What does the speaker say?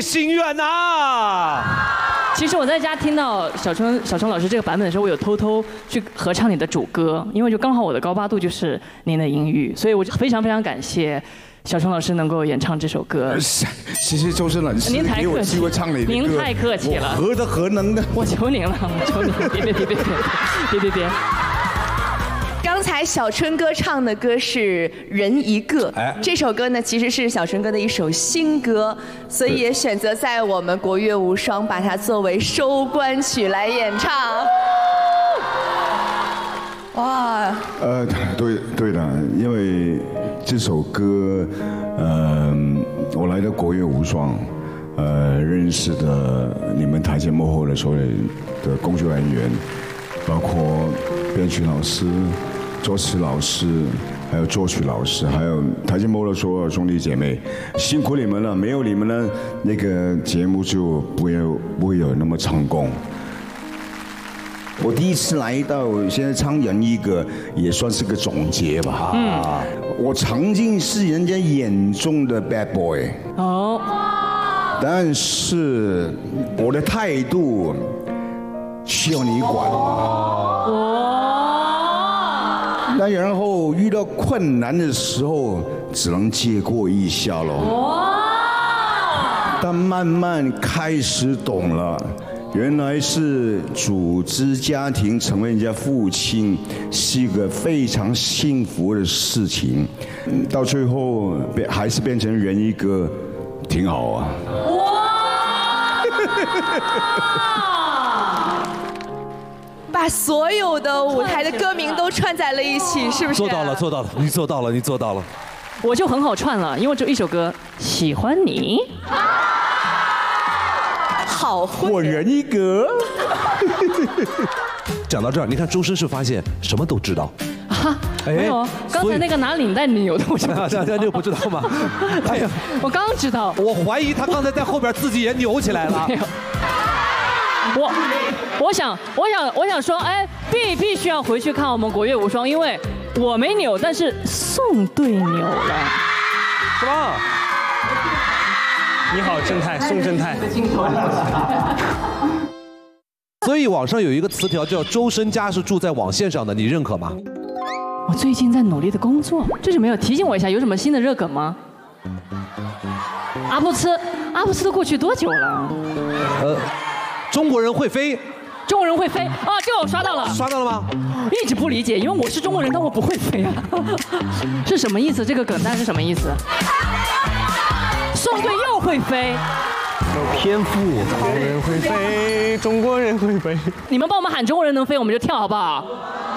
个心愿呐。 其实我在家听到小春老师这个版本的时候，我有偷偷去合唱你的主歌，因为就刚好我的高八度就是您的音域，所以我就非常非常感谢小春老师能够演唱这首歌。 谢谢周深老师给我机会唱你的歌。 您太客气了， 何德何能的？ 我求您了，我求您，别。 刚才小春哥唱的歌是《人一个》，这首歌呢其实是小春哥的一首新歌，所以也选择在我们国乐无双把它作为收官曲来演唱。哇！ 对的，因为这首歌，我来到国乐无双，认识的你们台前幕后的所有的工作人员，包括编曲老师、作词老师，还有作曲老师，还有台前幕后的所有兄弟姐妹，辛苦你们了！没有你们呢，那个节目就不会有那么成功。我第一次来到，现在唱人一个也算是个总结吧。我曾经是人家眼中的 bad boy。但是我的态度需要你管。那然后遇到困难的时候，只能借过一下喽。但慢慢开始懂了。原来是组织家庭，成为人家父亲，是一个非常幸福的事情。到最后还是变成人一个，挺好啊。 把所有的舞台的歌名都串在了一起，是不是？ 做到了，你做到了。 我就很好串了，因为只有一首歌，喜欢你。 好会， 我人一个。 讲到这儿，你看周深是发现什么都知道。 没有，刚才那个拿领带扭的，我就这不知道吗？哎呀， 我刚知道。 我怀疑他刚才在后边自己也扭起来了。 我想说，必须要回去看我们国乐无双，因为我没扭，但是宋队扭了， 是吧？ 你好，正太，宋正太。 所以网上有一个词条叫周深家是住在网线上的，你认可吗？ 我最近在努力的工作，这是没有提醒我一下，有什么新的热梗吗？阿布斯都过去多久了？ 中国人会飞。 中国人会飞啊！这个我刷到了。 刷到了吗？ 一直不理解，因为我是中国人，但我不会飞啊。是什么意思？这个梗单是什么意思？宋队又会飞。 有天赋，中国人会飞，中国人会飞。 你们帮我们喊中国人能飞，我们就跳好不好？